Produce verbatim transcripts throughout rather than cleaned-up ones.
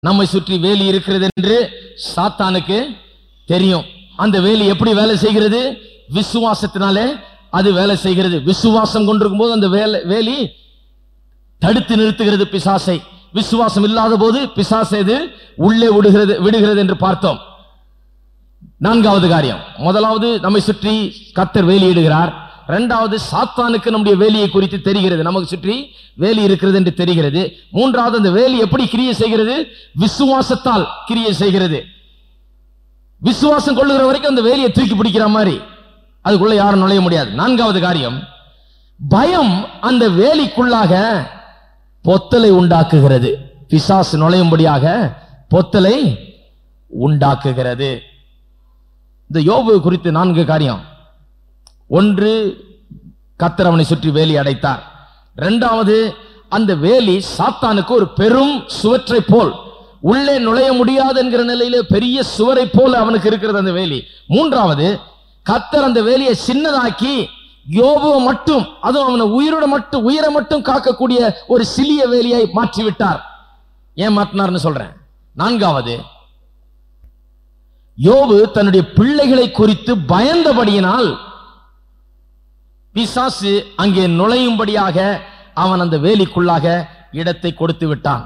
நம்மை சுற்றி வேலி இருக்கிறது என்று சாத்தானுக்கு தெரியும். அந்த வேலி எப்படி வேலை செய்கிறது? விசுவாசத்தினாலே அது வேலை செய்கிறது. விசுவாசம் கொண்டிருக்கும் போது அந்த வேலி தடுத்து நிறுத்துகிறது பிசாசை. விசுவாசம் இல்லாத போது பிசாசை இது உள்ளே விடுகிறது விடுகிறது என்று பார்த்தோம். நான்காவது காரியம், முதலாவது நம்மை சுற்றி கர்த்தர் வேலியிடுகிறார். இரண்டாவது சாத்தானுக்கு நம்முடைய வேலியை குறித்து தெரிகிறது, நமக்கு சுற்றி வேலி இருக்கிறது என்று தெரிகிறது. மூன்றாவது அந்த வேலி எப்படி கிரியை செய்கிறது? விசுவாசத்தால் கிரியை செய்கிறது. விசுவாசம் கொள்ளுகிற வரைக்கும் அந்த வேலியை தூக்கி பிடிக்கிற மாதிரி அதுக்குள்ள யாரும் நுழைய முடியாது. நான்காவது காரியம், பயம் அந்த வேலிக்குள்ளாக பொத்தலை உண்டாக்குகிறது. பிசாசு நுழையும்படியாக பொத்தலை உண்டாக்குகிறது. இந்த யோபு குறித்து நான்கு காரியம். ஒன்று, கர்த்தர் அவனை சுற்றி வேலி அடைத்தார். இரண்டாவது, அந்த வேலி சாத்தானுக்கு ஒரு பெரும் சுவற்றை போல், உள்ளே நுழைய முடியாது என்கிற நிலையிலே பெரிய சுவரை போல அவனுக்கு இருக்கிறது அந்த வேலி. மூன்றாவது, கர்த்தர் அந்த வேலியை சின்னதாக்கி யோபுவை மட்டும், அதுவும் அவனை உயிரோட மட்டும் உயிரை மட்டும் காக்கக்கூடிய ஒரு சிறிய வேலியை மாற்றிவிட்டார். ஏன் மாற்றினார்னு சொல்றேன். நான்காவது, யோபு தன்னுடைய பிள்ளைகளை குறித்து பயந்தபடியினால் பிசாசு அங்கே நுழையும்படியாக அவன் அந்த வேலிக்குள்ளாக இடத்தை கொடுத்து விட்டான்.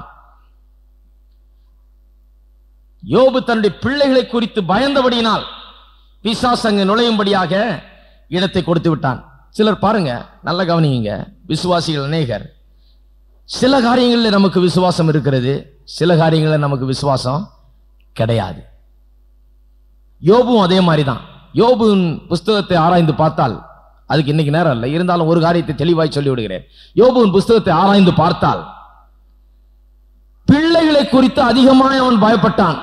யோபு தன்னுடைய பிள்ளைகளை குறித்து பயந்தபடியினால் பிசாசு அங்கே நுழையும்படியாக இடத்தை கொடுத்து விட்டான். சிலர் பாருங்க, நல்ல கவனிங்க, விசுவாசிகள் அநேகர், சில காரியங்களில் நமக்கு விசுவாசம் இருக்கிறது, சில காரியங்களில் நமக்கு விசுவாசம் கிடையாது. யோபும் அதே மாதிரி தான். யோபுவின் புஸ்தகத்தை ஆராய்ந்து பார்த்தால், அதுக்கு இன்னைக்கு நேரம் இல்லை, இருந்தாலும் ஒரு காரியத்தை தெளிவாய் சொல்லி விடுகிறேன். யோபுவின் புஸ்தகத்தை ஆராய்ந்து பார்த்தால் பிள்ளைகளை குறித்து அதிகமாய் அவன் பயப்பட்டான்.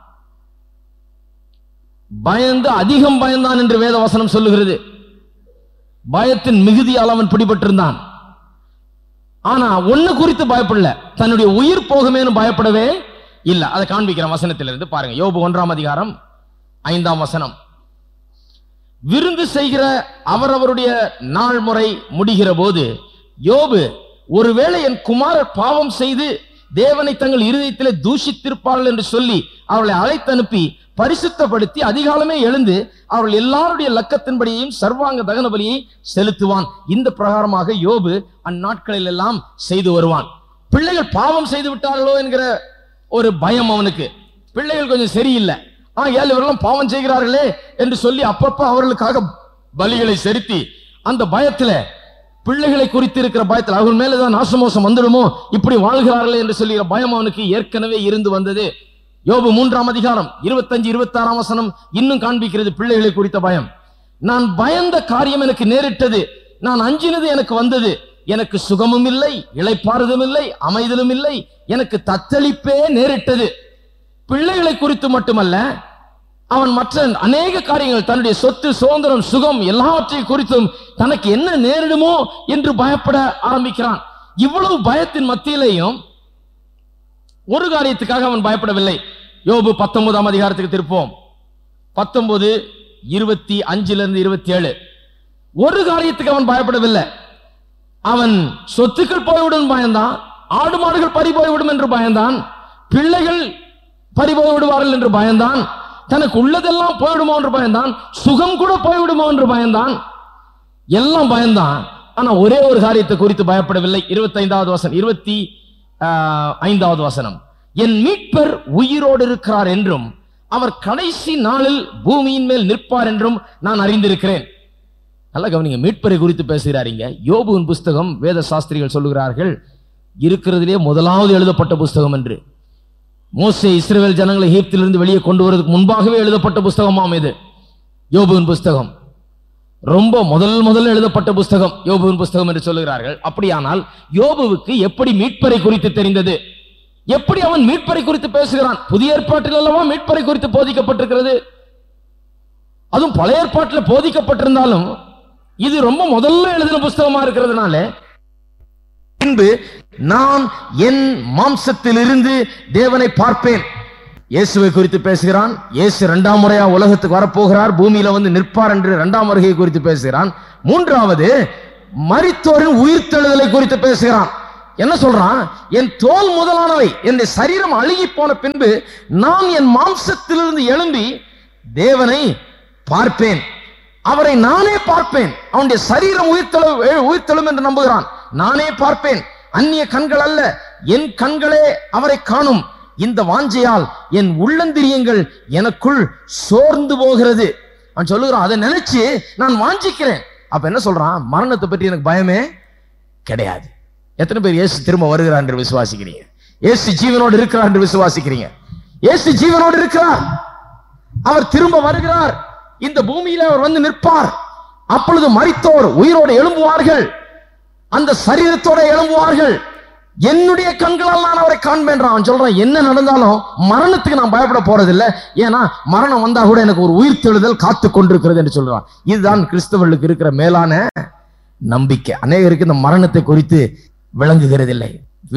பயந்து அதிகம் பயந்தான் என்று வேத வசனம் சொல்லுகிறது. பயத்தின் மிகுதியால் அவன் பிடிபட்டிருந்தான். ஆனா ஒண்ணு குறித்து பயப்படல, தன்னுடைய உயிர் போகுமேனு பயப்படவே இல்லை. அதை காண்பிக்கிற வசனத்திலிருந்து பாருங்க. யோபு ஒன்றாம் அதிகாரம் ஐந்தாம் வசனம். விருந்து செய்கிற அவரவருடைய நாள் முறை முடிகிற போது யோபு, ஒருவேளை என் குமாரர் பாவம் செய்து தேவனை தங்கள் இருதயத்திலே தூஷித்திருப்பார்கள் என்று சொல்லி அவர்களை அழைத்து அனுப்பி பரிசுத்தப்படுத்தி அதிகாலமே எழுந்து அவர்கள் எல்லாருடைய லக்கத்தின்படியையும் சர்வாங்க தகன பலியை செலுத்துவான். இந்த பிரகாரமாக யோபு அந்நாட்களில் எல்லாம் செய்து வருவான். பிள்ளைகள் பாவம் செய்து விட்டார்களோ என்கிற ஒரு பயம் அவனுக்கு. பிள்ளைகள் கொஞ்சம் சரியில்லை, ஆ ஏழு இவரெல்லாம் பாவம் செய்கிறார்களே என்று சொல்லி அப்பப்ப அவர்களுக்காக பலிகளை செலுத்தி அந்த பயத்துல, பிள்ளைகளை குறித்து இருக்கிற பயத்தில் அவர்கள் மேலதான் நாசமோசம் வந்துடுமோ, இப்படி வாழ்கிறார்களே என்று சொல்லுகிற பயம் அவனுக்கு ஏற்கனவே இருந்து வந்தது. யோபு மூன்றாம் அதிகாரம் இருபத்தஞ்சு இருபத்தி ஆறாம் வசனம் இன்னும் காண்பிக்கிறது பிள்ளைகளை குறித்த பயம். நான் பயந்த காரியம் எனக்கு நேரிட்டது, நான் அஞ்சினது எனக்கு வந்தது, எனக்கு சுகமும் இல்லை, இளைப்பாறுதலும் இல்லை, அமைதலும் இல்லை, எனக்கு தத்தளிப்பே நேரிட்டது. பிள்ளைகளை குறித்து மட்டுமல்ல, அவன் மற்ற அநேக காரியங்கள், தன்னுடைய சொத்து, சுதந்திரம், சுகம் எல்லாவற்றை குறித்தும் தனக்கு என்ன நேரிடுமோ என்று பயப்பட ஆரம்பிக்கிறான். இவ்வளவு பயத்தின் மத்தியிலேயும் ஒரு காரியத்துக்காக அவன் பயப்படவில்லை. யோபு பத்தொன்பதாம் அதிகாரத்துக்கு திருப்போம். பத்தொன்பது இருபத்தி அஞ்சுல இருந்து இருபத்தி ஏழு. ஒரு காரியத்துக்கு அவன் பயப்படவில்லை. அவன் சொத்துக்கள் போய்விடும் பயந்தான், ஆடு மாடுகள் பறி போய்விடும் என்று பயந்தான், பிள்ளைகள் பறிபோய் விடுவார்கள் என்று பயந்தான், தனக்கு உள்ளதெல்லாம் போய்விடுமோ என்று பயந்தான், சுகம் கூட போய்விடுமோ என்று பயந்தான், எல்லாம் பயந்தான். ஆனா ஒரே ஒரு காரியத்தை குறித்து பயப்படவில்லை. இருபத்தி ஐந்தாவது வசனம், இருபத்தி ஐந்தாவது வசனம். என் மீட்பர் உயிரோடு இருக்கிறார் என்றும் அவர் கடைசி நாளில் பூமியின் மேல் நிற்பார் என்றும் நான் அறிந்திருக்கிறேன். நல்லா கவனிங்க, மீட்பரை குறித்து பேசுகிறாருங்க. யோபுவின் புஸ்தகம் வேத சாஸ்திரிகள் சொல்லுகிறார்கள் இருக்கிறதிலே முதலாவது எழுதப்பட்ட புஸ்தகம் என்று. மோசே இஸ்ரவேல் ஜனங்களை எகிப்திலிருந்து வெளியே கொண்டு வருவதற்கு முன்பாகவே எழுதப்பட்ட புஸ்தகமாம் இது யோபுவின் புஸ்தகம். ரொம்ப முதல் முதல் எழுதப்பட்ட புஸ்தகம் யோபுவின் புஸ்தகம் என்று சொல்லுகிறார்கள். அப்படியானால் யோபுவுக்கு எப்படி மீட்பரை குறித்து தெரிந்தது? எப்படி அவன் மீட்பரை குறித்து பேசுகிறான்? புதிய ஏற்பாட்டில் அல்லவா மீட்பரை குறித்து போதிக்கப்பட்டிருக்கிறது. அதுவும் பழைய ஏற்பாட்டில் போதிக்கப்பட்டிருந்தாலும் இது ரொம்ப முதல்ல எழுதின புஸ்தகமா இருக்கிறதுனால, பின்பு நான் என் மாம்சத்தில் இருந்து தேவனை பார்ப்பேன். இயேசுவை குறித்து பேசுகிறான். இயேசு இரண்டாம் முறையா உலகத்துக்கு வரப்போகிறார், பூமியில வந்து நிற்பார் என்று இரண்டாம் வருகை குறித்து பேசுகிறான். மூன்றாவது மரித்தோரின் உயிர்த்தெழுதலை குறித்து பேசுகிறான். என்ன சொல்றான்? என் தோல் முதலானவை, என் சரீரம் அழுகி போன பின்பு நான் என் மாம்சத்திலிருந்து எழும்பி தேவனை பார்ப்பேன், அவரை நானே பார்ப்பேன். அவனுடைய சரீரம் உயிர்த்தெழு உயிர்த்தெழும் என்று நம்புகிறான். நானே பார்ப்பேன், அந்நிய கண்கள் அல்ல, என் கண்களே அவரை காணும். இந்த வாஞ்சையால் என் உள்ளந்திரியங்கள் எனக்குள் சோர்ந்து போகிறது. அவன் சொல்லுகிறான், அதை நினைச்சு நான் வாஞ்சிக்கிறேன். அப்ப என்ன சொல்றான்? மரணத்தை பற்றி எனக்கு பயமே கிடையாது. எத்தனை பேர் இயேசு திரும்ப வருகிறார் என்று விசுவாசிக்கிறீங்க? இயேசு ஜீவனோடு இருக்கிறார் என்று விசுவாசிக்கிறீங்க? இயேசு ஜீவனோடு இருக்கிறார், அவர் திரும்ப வருகிறார், இந்த பூமியில அவர் வந்து நிற்பார். அப்பொழுது மரித்தோர் உயிரோடு எழும்புவார்கள், அந்த சரீரத்தோட எழும்புவார்கள். என்னுடைய கண்களால் நான் அவரை காண்பேன். அவன் சொல்றான், என்ன நடந்தாலும் மரணத்துக்கு நான் பயப்பட போறதில்லை, ஏன்னா மரணம் வந்தா கூட எனக்கு ஒரு உயிர்த்தெழுதல் காத்து கொண்டிருக்கிறது என்று சொல்றான். இதுதான் கிறிஸ்தவர்களுக்கு இருக்கிற மேலான நம்பிக்கை. அநேகருக்கு இந்த மரணத்தை குறித்து விளங்குகிறது இல்லை.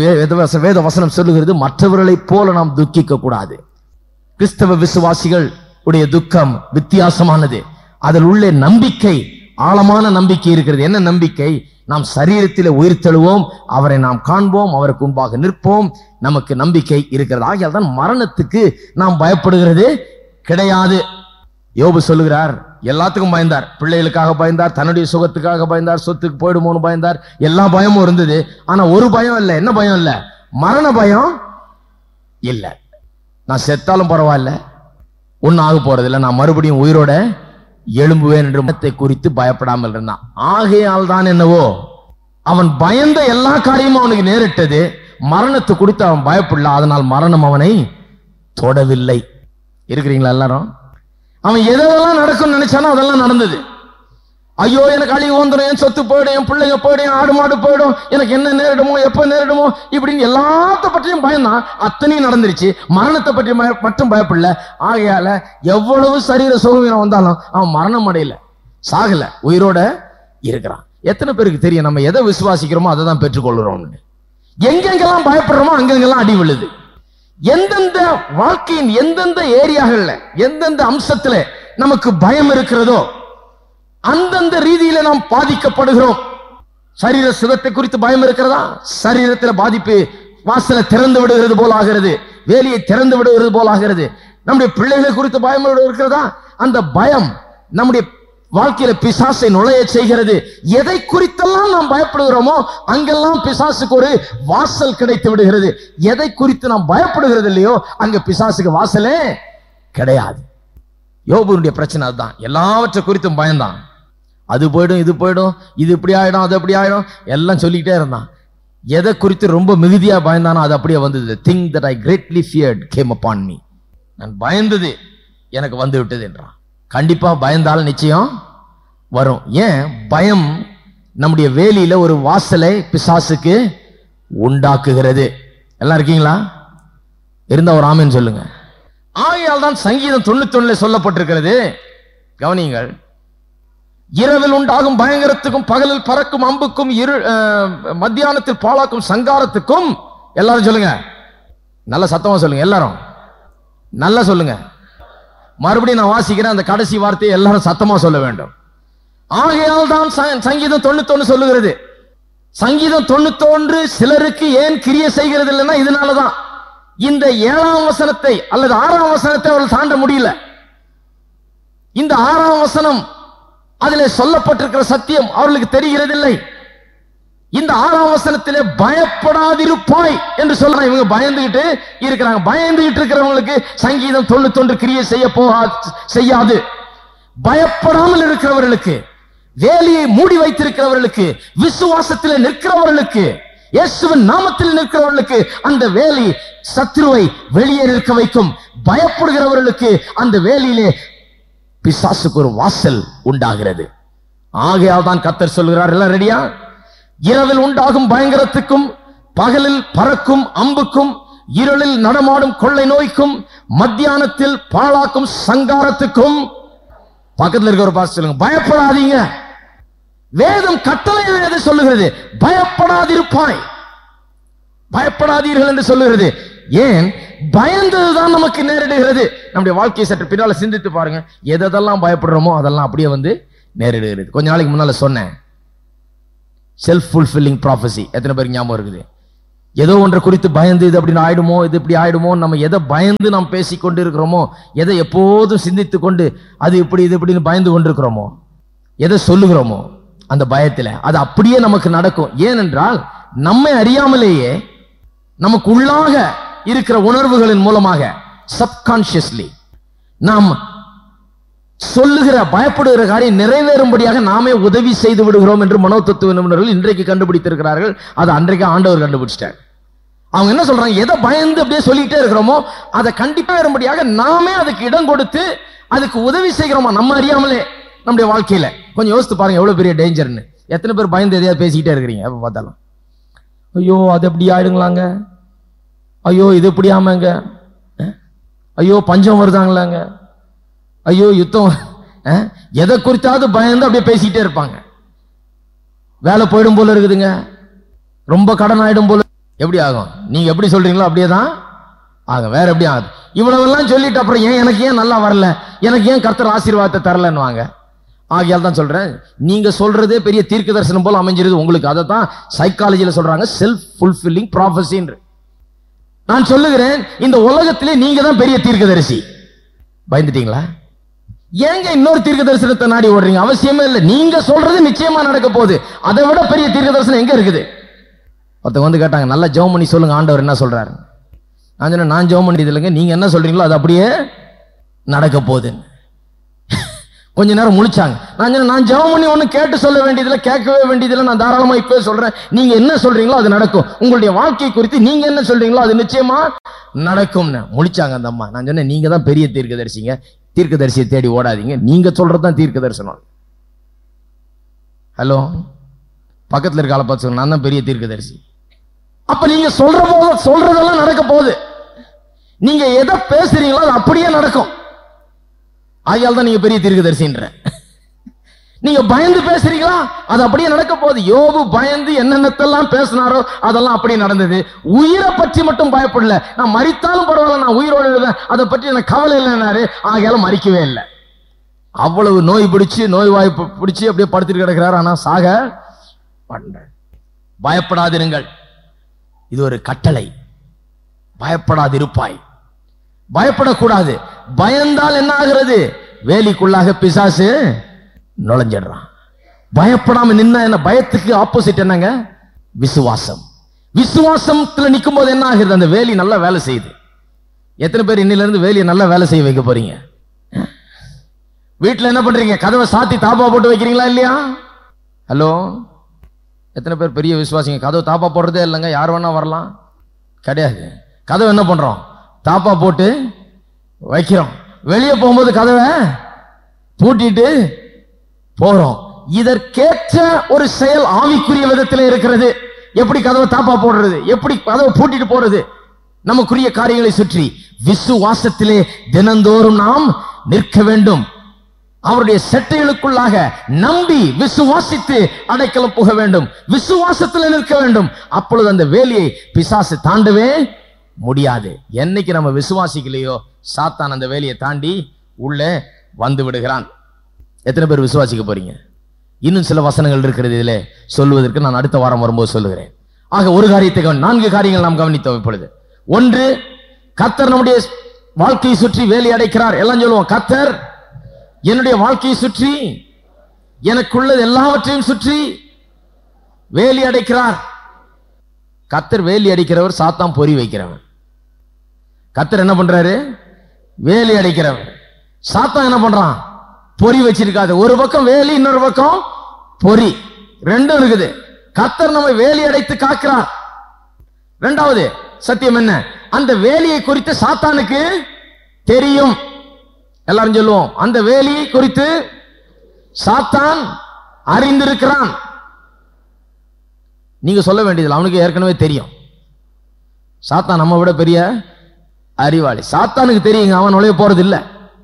வேத வசனம் சொல்லுகிறது, மற்றவர்களைப் போல நாம் துக்கிக்க கூடாது. கிறிஸ்தவ விசுவாசிகள் உடைய துக்கம் வித்தியாசமானது. அதில் உள்ள நம்பிக்கை, ஆழமான நம்பிக்கை இருக்கிறது. என்ன நம்பிக்கை? நாம் சரீரத்திலே உயிர்த்தெழுவோம், அவரை நாம் காண்போம், அவருக்கு முன்பாக நிற்போம். நமக்கு நம்பிக்கை இருக்கிறது. ஆகையால் தான் மரணத்துக்கு நாம் பயப்படுகிறது கிடையாது. யோபு சொல்லுகிறார், எல்லாத்துக்கும் பயந்தார். பிள்ளைகளுக்காக பயந்தார், தன்னுடைய சுகத்துக்காக பயந்தார், சொத்துக்கு போயிடுமோன்னு பயந்தார், எல்லா பயமும் இருந்தது. ஆனா ஒரு பயம் இல்லை. என்ன பயம் இல்லை? மரண பயம் இல்லை. நான் செத்தாலும் பரவாயில்ல, ஒன்னும் ஆக போறதில்லை, நான் மறுபடியும் உயிரோட எழும்புவேன் என்று மரணத்தை குறித்து பயப்படாமல் இருந்தான். ஆகையால் தான் என்னவோ அவன் பயந்த எல்லா காரியமும் அவனுக்கு நேரிட்டது, மரணத்தை குறித்து அவன் பயப்படல. அதனால் மரணம் அவனை தொடவில்லை. இருக்கிறீங்களா எல்லாரும்? அவன் எதெல்லாம் நடக்கும் நினைச்சானோ அதெல்லாம் நடந்தது. ஐயோ எனக்கு அழிவு வந்துடும், என் சொத்து போயிடும், என் பிள்ளைங்க போயிடும், ஆடு மாடு போயிடும், எனக்கு என்ன நேரிடுமோ, எப்ப நேரிடுமோ, இப்படின்னு எல்லாத்த பற்றியும் பயந்தான். அத்தனையும் நடந்துருச்சு. மரணத்தை பற்றி மட்டும் பயப்படல. ஆகையால எவ்வளவு சரீர சுகவீனம் வந்தாலும் அவன் மரணம் அடையல, சாகல, உயிரோட இருக்கிறான். எத்தனை பேருக்கு தெரியும் நம்ம எதை விசுவாசிக்கிறோமோ அதை தான் பெற்றுக்கொள்கிறோம்? எங்கெங்கெல்லாம் பயப்படுறோமோ அங்கெங்கெல்லாம் அடி விழுது. எந்தெந்த வாழ்க்கையின் எந்தெந்த ஏரியாகள்ல எந்தெந்த அம்சத்துல நமக்கு பயம் இருக்கிறதோ அந்தந்த ரீதியில நாம் பாதிக்கப்படுகிறோம். சரீர சுகத்தை குறித்து பயம் இருக்கிறதா? சரீரத்தில் பாதிப்பு வாசலை திறந்து விடுகிறது போல் ஆகிறது, வேலையை திறந்து விடுகிறது போல் ஆகிறது. நம்முடைய பிள்ளைகளை குறித்து பயம் இருக்கிறதா? அந்த பயம் நம்முடைய வாழ்க்கையில பிசாசை நுழைய செய்கிறது. எதை குறித்தெல்லாம் நாம் பயப்படுகிறோமோ அங்கெல்லாம் பிசாசுக்கு ஒரு வாசல் கிடைத்து விடுகிறது. எதை குறித்து நாம் பயப்படுகிறது இல்லையோ அங்க பிசாசுக்கு வாசலே கிடையாது. யோபுனுடைய பிரச்சனை அதுதான். எல்லாவற்றை குறித்தும் பயந்தான். அது போயிடும், இது போயிடும், இது இப்படி ஆயிடும், அது எப்படி ஆயிடும், எல்லாம் சொல்லிக்கிட்டே இருந்தான். எதை குறித்து ரொம்ப மிகுதியா பயந்தானோ அது அப்படியே வந்தது. Thing that I greatly feared game upon me. நான் பயந்தது எனக்கு வந்து விட்டது என்றான். கண்டிப்பா பயந்தால் நிச்சயம் வரும். ஏன்? பயம் நம்முடைய வேலியில ஒரு வாசலை பிசாசுக்கு உண்டாக்குகிறது. எல்லாம் இருக்கீங்களா? இருந்தா ஒரு ஆமேன் சொல்லுங்க. ஆகையால் தான் சங்கீதம் தொண்ணூத்தி ஒண்ணுல சொல்லப்பட்டிருக்கிறது, கவனியுங்கள், இரவில் உண்டாகும் பயங்கரத்துக்கும் பகலில் பறக்கும் அம்புக்கும் இரு மத்தியானத்தில் பாழாக்கும் சங்காரத்துக்கும், எல்லாரும் சொல்லுங்க, நல்ல சத்தமா சொல்லுங்க, எல்லாரும் நல்லா சொல்லுங்க. மறுபடியும் நான் வாசிக்கிறேன், அந்த கடைசி வார்த்தையை எல்லாரும் சத்தமா சொல்ல வேண்டும். ஆகையால் தான் சங்கீதம் தொண்ணூத்தி ஒண்ணு சொல்லுகிறது. சங்கீதம் தொண்ணூத்தி ஒன்று சிலருக்கு ஏன் கிரியை செய்கிறது இல்லைன்னா இதனாலதான். இந்த ஏழாம் வசனத்தை அல்லது ஆறாம் வசனத்தை அவர்கள் தாண்ட முடியல. இந்த ஆறாம் வசனம் அதிலே சொல்லப்பட்டிருக்கிற சத்தியம் அவர்களுக்கு தெரிகிறது இல்லை. இந்த ஆறாம் வசனத்திலே பயப்படாதிருப்பாய் என்று சொல்றாங்க. இவங்க பயந்துகிட்டு இருக்கிறாங்க. பயந்துகிட்டு இருக்கிறவங்களுக்கு சங்கீதம் தொண்ணூத்தி ஒன்று கிரியை செய்ய போகா செய்யாது. பயப்படாமல் இருக்கிறவர்களுக்கு, வேலையை மூடி வைத்திருக்கிறவர்களுக்கு, விசுவாசத்தில் நிற்கிறவர்களுக்கு, இயேசுவின் நாமத்தில் நிற்கிறவர்களுக்கு அந்த வேலி சத்துருவை வெளியே நிற்க வைக்கும். பயப்படுகிறவர்களுக்கு அந்த வேலியிலே பிசாசுக்கு ஒரு வாசல் உண்டாகிறது. ஆகையால் தான் கர்த்தர் சொல்கிறார், எல்லாம் ரெடியா? இரவில் உண்டாகும் பயங்கரத்துக்கும் பகலில் பறக்கும் அம்புக்கும் இருளில் நடமாடும் கொள்ளை நோய்க்கும் மத்தியானத்தில் பாழாக்கும் சங்காரத்துக்கும். பக்கத்தில் இருக்கிற பார்த்து சொல்லுங்க, பயப்படாதீங்க. வேதம் கட்டளையா எதை சொல்லுகிறது? பயப்படாதிருப்பாய், பயப்படாதீர்கள் என்று சொல்லுகிறது. ஏன்? பயந்ததுதான் நமக்கு நேரிடுகிறது. நம்முடைய வாழ்க்கையை சற்று பின்னால சிந்தித்து பாருங்க. எதெல்லாம் பயப்படுறோமோ அதெல்லாம் அப்படியே வந்து நேரிடுகிறது. கொஞ்ச நாளைக்கு முன்னால சொன்னேன், செல்ஃப் ஃபுல்ஃபில்லிங் ப்ராஃபஸி. எத்தனை பேருக்கு ஞாபகம் இருக்குது? ஏதோ ஒன்றை குறித்து பயந்து இது அப்படின்னு ஆயிடுமோ, இது இப்படி ஆயிடுமோ, நம்ம எதை பயந்து நாம் பேசிக்கொண்டு இருக்கிறோமோ, எதை எப்போதும் சிந்தித்து கொண்டு அது இப்படி இது இப்படின்னு பயந்து கொண்டிருக்கிறோமோ, எதை சொல்லுகிறோமோ அந்த பயத்தில் அது அப்படியே நமக்கு நடக்கும். ஏனென்றால் நம்மை அறியாமலேயே நமக்கு உள்ளாக இருக்கிற உணர்வுகளின் மூலமாக சப்கான்சியஸ்லி நாம் சொல்லுகிற பயப்படுகிற காரியம் நிறைவேறும்படியாக நாமே உதவி செய்து விடுகிறோம் என்று மனோதத்துவ நிபுணர்கள் இன்றைக்கு கண்டுபிடித்திருக்கிறார்கள். அது அன்றைக்கு ஆண்டவர் கண்டுபிடிச்சிட்டார். அவங்க என்ன சொல்றாங்க, எதை பயந்து அப்படியே சொல்லிட்டே இருக்கிறோமோ அதை கண்டிப்பா வரும்படியாக நாமே அதுக்கு இடம் கொடுத்து அதுக்கு உதவி செய்கிறோமா நம்ம அறியாமலே நம்முடைய வாழ்க்கையில. கொஞ்சம் யோசித்து பாருங்க எவ்வளவு பெரிய டேஞ்சர்னு. எத்தனை பேர் பயந்து எதையாவது பேசிக்கிட்டே இருக்கிறீங்க? எப்ப பார்த்தாலும் ஐயோ அது எப்படி ஆயிடுங்களாங்க, ஐயோ இது எப்படி ஆமாங்க, ஐயோ பஞ்சம் வருதாங்களாங்க, ஐயோ யுத்தம், எதை குறித்தாவது பயந்து அப்படியே பேசிக்கிட்டே இருப்பாங்க. வேலை போயிடும் போல இருக்குதுங்க, ரொம்ப கடன் ஆயிடும் போல. எப்படி ஆகும்? நீங்க எப்படி சொல்றீங்களோ அப்படியே தான் ஆகும், வேற எப்படி ஆகுது? இவ்வளவெல்லாம் சொல்லிட்டு அப்புறம் ஏன் எனக்கு ஏன் நல்லா வரல, எனக்கு ஏன் கர்த்தர் ஆசீர்வாதத்தை தரலன்னு வாங்க. ஆகையால் தான் சொல்றேன், நீங்க சொல்றதே பெரிய தீர்க்க தரிசனம் போல அமைஞ்சிருது உங்களுக்கு. அதை தான் சைக்காலஜியில சொல்றாங்க செல்ஃப் ஃபுல்ஃபில்லிங் ப்ராஃபஸி. நான் சொல்லுகிறேன், இந்த உலகத்திலே நீங்க தான் பெரிய தீர்க்கதரிசி. பயந்துட்டீங்களா? ஏங்க இன்னொரு தீர்க்க தரிசனத்தை நாடி ஓடுறீங்க? அவசியமே இல்லை. நீங்க சொல்றது நிச்சயமா நடக்க போகுது. அதை விட பெரிய தீர்க்க தரிசனம் எங்க இருக்குது? ஒருத்தவங்க வந்து கேட்டாங்க, நல்லா ஜெபம் பண்ணி சொல்லுங்க ஆண்டவர் என்ன சொல்றாரு. நான் சொன்னேன், நான் ஜெபம் பண்ணியது இல்லைங்க, நீங்க என்ன சொல்றீங்களோ அது அப்படியே நடக்க போகுது. கொஞ்ச நேரம் முழிச்சாங்க. நான் சொன்னேன், நான் ஜெபம் பண்ணி ஒன்னும் கேட்டு சொல்ல வேண்டியதில்லை, கேட்கவே வேண்டியதில்லை, நான் தாராளமா இப்பவே சொல்றேன். நீங்க என்ன சொல்றீங்களோ அது நடக்கும். உங்களுடைய வாழ்க்கை குறித்து நீங்க என்ன சொல்றீங்களோ அது நிச்சயமா நடக்கும்னு முழிச்சாங்க அந்த அம்மா. நான் சொன்னேன், நீங்க தான் பெரிய தீர்க்கதரிசிங்க, தீர்க்கதரிசியை தேடி ஓடாதீங்க, நீங்க சொல்றதுதான் தீர்க்க தரிசனம். ஹலோ, பக்கத்துல இருக்க ஆளை பார்த்து சொல்லுங்க, நான் தான் பெரிய தீர்க்கதரிசி. அப்ப நீங்க சொல்ற போது சொல்றதெல்லாம் நடக்க போகுது. நீங்க எதை பேசுறீங்களோ அது அப்படியே நடக்கும். ஆகையால் தான் நீங்க பெரிய தீர்க்கதரிசின்ற. நீங்க பயந்து பேசுறீங்களா அது அப்படியே நடக்க போகுது. யோபு பயந்து என்னென்னத்தெல்லாம் பேசினாரோ அதெல்லாம் அப்படியே நடந்தது. உயிரை பற்றி மட்டும் பயப்படல. நான் மரித்தாலும் பரவாயில்ல, நான் உயிரோடு இருந்தேன், அதை பற்றி எனக்கு கவலை இல்லைன்னாரு. ஆகையால மறிக்கவே இல்லை. அவ்வளவு நோய் பிடிச்சு நோய் வாய் பிடிச்சு அப்படியே படுத்துட்டு கிடக்கிறார். ஆனா சாக பண்ற. பயப்படாதிருங்கள், இது ஒரு கட்டளை. பயப்படாதிருப்பாய். பயப்படக்கூடாது. பயந்தால் என்ன ஆகிறது? வேலிக்குள்ளாக பிசாசு நுழைஞ்சிடுறான். பயப்படாம நின்னா என்ன? பயத்துக்கு ஆப்போசிட் என்னங்க? விசுவாசம். விசுவாசத்துல நிற்கும் போது என்ன ஆகுது? அந்த வேலி நல்லா வேலை செய்யுது. எத்தனை பேர் இன்னில இருந்து வேலியை நல்லா வேலை செய்ய வைக்க போறீங்க? வீட்டுல என்ன பண்றீங்க? கதவை சாத்தி தாப்பா போட்டு வைக்கிறீங்களா இல்லையா? ஹலோ, எத்தனை பேர் பெரிய விசுவாசிங்க? கதவு தாப்பா போடுறதே இல்லைங்க, யார் வேணா வரலாம் கிடையாது. கதவை என்ன பண்றோம்? தாப்பா போட்டு வைக்கிறோம். வெளியே போகும்போது கதவை பூட்டிட்டு போறோம். இதற்கேற்ற ஒரு செயல் ஆவிக்குரிய விதத்தில் இருக்கிறது. எப்படி கதவை தாப்பா போடுறது, எப்படி கதவை பூட்டிட்டு போறது, நமக்குரிய காரியங்களை சுற்றி விசுவாசத்திலே தினந்தோறும் நாம் நிற்க வேண்டும். அவருடைய செட்டைகளுக்குள்ளாக நம்பி விசுவாசித்து அடைக்கலம் புக வேண்டும். விசுவாசத்தில் நிற்க வேண்டும். அப்பொழுது அந்த வேலியை பிசாசு தாண்டவே முடியாது. என்னைக்கு நம்ம விசுவாசிக்கலையோ சாத்தான் அந்த வேலியை தாண்டி உள்ளே வந்து விடுகிறான். எத்தனை பேர் விசுவாசிக்க போறீங்க? இன்னும் சில வசனங்கள் இருக்கிறது இதில் சொல்வதற்கு, நான் அடுத்த வாரம் வரும்போது சொல்லுகிறேன். ஆக ஒரு காரியத்தை கவனி, நான்கு காரியங்கள் நாம் கவனித்தோம் இப்பொழுது. ஒன்று, கர்த்தர் நம்முடைய வாழ்க்கையை சுற்றி வேலி அடைக்கிறார். எல்லாம் சொல்லுவோம், கர்த்தர் என்னுடைய வாழ்க்கையை சுற்றி, எனக்குள்ளது எல்லாவற்றையும் சுற்றி வேலி அடைக்கிறார். கர்த்தர் வேலி அடிக்கிறவர், சாத்தான் பொறி வைக்கிறவன். கர்த்தர் என்ன பண்றாரு? வேலி அடைக்கிறவர். சாத்தான் என்ன பண்றான்? பொறி வச்சிருக்காது. ஒரு பக்கம் வேலி, இன்னொரு பக்கம் பொறி, ரெண்டும் இருக்குது. கர்த்தர் நம்மை வேலி அடைத்து காக்கிறார். இரண்டாவது சத்தியம் என்ன? அந்த வேலியை குறித்து சாத்தானுக்கு தெரியும். எல்லாரும் சொல்லுவோம், அந்த வேலியை குறித்து சாத்தான் அறிந்திருக்கிறான். நீங்க சொல்ல வேண்டியதில்லை, அவனுக்கு ஏற்கனவே தெரியும். சாத்தான் நம்ம விட பெரிய அறிவாளி. சாத்தானுக்கு தெரியுங்க, அவன் நுழைய போறது இல்லை.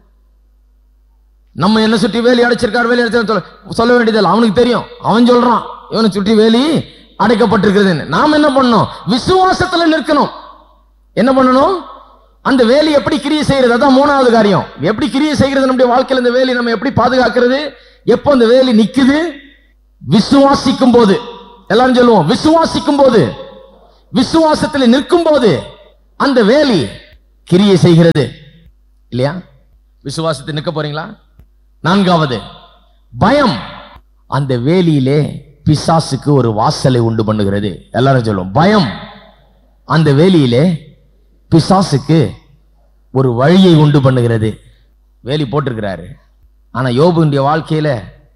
நம்ம என்ன சுற்றி வேலி அடைச்சிருக்கார், வேலி அடைச்ச சொல்ல வேண்டியதில்லை, அவனுக்கு தெரியும். அவன் சொல்றான் இவனை சுற்றி வேலி அடைக்கப்பட்டிருக்கிறது. நாம் என்ன பண்ணணும்? விசுவாசத்துல நிற்கணும். என்ன பண்ணணும்? அந்த வேலி எப்படி கிரியை செய்யறது? அதான் மூணாவது காரியம். எப்படி கிரியை செய்கிறது நம்முடைய வாழ்க்கையில்? இந்த வேலி நம்ம எப்படி பாதுகாக்கிறது? எப்போ அந்த வேலி நிக்குது? விசுவாசிக்கும் போது. எல்லாரும் சொல்லுவோம், விசுவாசிக்கும் போது. விசுவாசத்தில் நிற்கும் போது அந்த வேலி கிரியை செய்கிறது இல்லையா? விசுவாசத்தில் நிற்க போறீங்களா? நான்காவது, பயம் அந்த வேலியிலே பிசாசுக்கு ஒரு வாசலை உண்டு பண்ணுகிறது. எல்லாரும் சொல்லுவோம், பயம் அந்த வேலியிலே பிசாசுக்கு ஒரு வழியை உண்டு பண்ணுகிறது. வேலி போட்டிருக்கிறாரு, ஆனா யோபுடைய வாழ்க்கையில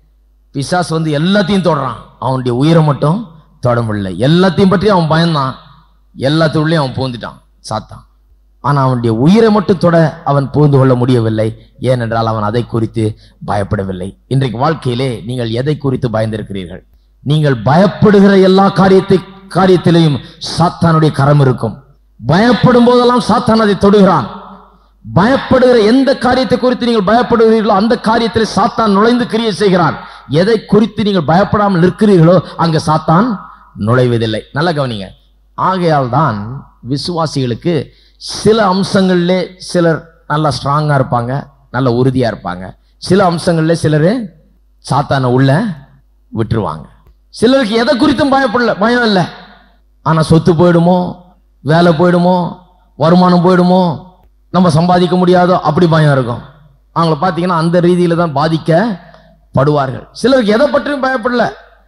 பிசாசு வந்து எல்லாத்தையும் தொடறான், அவனுடைய உயிரை மட்டும் தொட முடியல. எல்லாத்தையும் பற்றி அவன் பயந்தான், எல்லாத்துக்குள்ளேயும் அவன் பூந்துட்டான் சாத்தான். ஆனா அவனுடைய உயிரை மட்டும் தொட அவன் புகுந்து கொள்ள முடியவில்லை. ஏனென்றால் அவன் அதை குறித்து பயப்படவில்லை. இன்றைக்கு வாழ்க்கையிலே நீங்கள் எதை குறித்து பயந்திருக்கிறீர்கள்? நீங்கள் பயப்படுகிற எல்லா காரியத்தை காரியத்திலையும் சாத்தானுடைய கரம் இருக்கும். பயப்படும் போதெல்லாம் சாத்தான் அதை தொடுகிறான். பயப்படுகிற எந்த காரியத்தை குறித்து நீங்கள் பயப்படுகிறீர்களோ அந்த காரியத்தில் சாத்தான் நுழைந்து கிரியை செய்கிறான். எதை குறித்து நீங்கள் பயப்படாமல் நிற்கிறீர்களோ அங்க சாத்தான் நுழைவதில்லை. நல்ல கவனிங்க. ஆகையால் தான் விசுவாசிகளுக்கு சில அம்சங்களிலே சிலர் நல்லா ஸ்ட்ராங்கா இருப்பாங்க, நல்ல உறுதியா இருப்பாங்க. சில அம்சங்களிலே சிலர் சாத்தானை உள்ள விட்டுருவாங்க. சிலருக்கு எதை குறித்தும் பயப்படல, பயம் இல்லை. ஆனா சொத்து போயிடுமோ, வேலை போயிடுமோ, வருமானம் போயிடுமோ, நம்ம சம்பாதிக்க முடியாதோ, அப்படி பயம் இருக்கும். அவங்கள பார்த்தீங்கன்னா அந்த ரீதியில தான் பாதிக்கப்படுவார்கள். சிலருக்கு எதை பற்றியும் பயப்படல.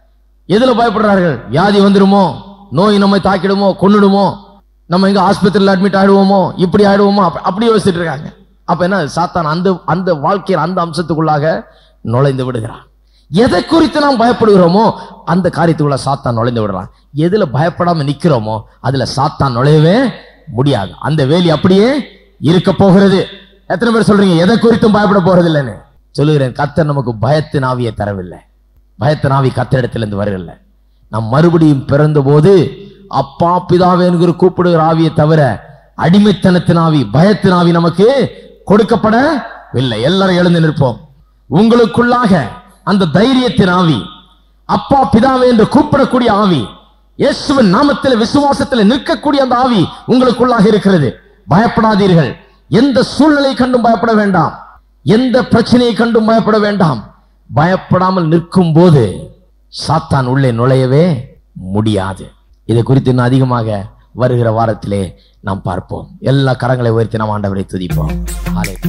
எதுல பயப்படுறார்கள்? வியாதி வந்துடுமோ, நோய் நம்மை தாக்கிடுமோ, கொன்னுடுமோ, நம்ம எங்க ஆஸ்பத்திரியில் அட்மிட் ஆயிடுவோமோ, இப்படி ஆயிடுவோமோ, அப்படி யோசிச்சுட்டு இருக்காங்க. அப்ப என்ன, சாத்தான் அந்த அந்த வாழ்க்கையில் அந்த அம்சத்துக்குள்ளாக நுழைந்து விடுகிறான். எதை குறித்து நாம் பயப்படுகிறோமோ அந்த காரியத்துக்குள்ள சாத்தான் நுழைந்து விடுறான். எதுல பயப்படாம நிக்கிறோமோ அதுல சாத்தான் நுழையவே முடியாது. அந்த வேலி அப்படியே இருக்க போகிறது. எத்தனை பேர் சொல்றீங்க எதை குறித்தும் பயப்பட போறது இல்லைன்னு? சொல்லுகிறேன், கர்த்தர் நமக்கு பயத்தின் ஆவியை தரவில்லை. பயத்தின் ஆவி கர்த்தரிடத்திலிருந்து வரவில்லை. நாம் மறுபடியும் பிறந்த போது அப்பா பிதாவே என்கிற கூப்பிடுகிற ஆவியை தவிர அடிமைத்தனத்தின் ஆவி, பயத்தின் ஆவி நமக்கு கொடுக்கப்படவில்லை. எல்லாரும் எழுந்து நிற்போம். உங்களுக்குள்ளாக அந்த தைரியத்தின் ஆவி, அப்பா பிதாவே என்று கூப்பிடக்கூடிய ஆவி, இயேசுவின் நாமத்தில் விசுவாசத்தில் நிற்கக்கூடிய அந்த ஆவி உங்களுக்குள்ளாக இருக்கிறது. பயப்படாதீர்கள். எந்த சூழ்நிலை கண்டும் பயப்பட வேண்டாம், எந்த பிரச்சனையை கண்டும் பயப்பட வேண்டாம். பயப்படாமல் நிற்கும் போது சாத்தான் உள்ளே நுழையவே முடியாது. இதை குறித்து இன்னும் அதிகமாக வருகிற வாரத்திலே நாம் பார்ப்போம். எல்லா கரங்களை உயர்த்தி நாம் ஆண்டவரை துதிப்போம்.